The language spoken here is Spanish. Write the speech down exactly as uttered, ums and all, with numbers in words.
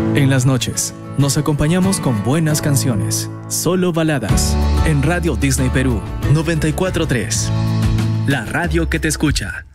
En las noches, nos acompañamos con buenas canciones, solo baladas, en Radio Disney Perú noventa y cuatro punto tres. La radio que te escucha.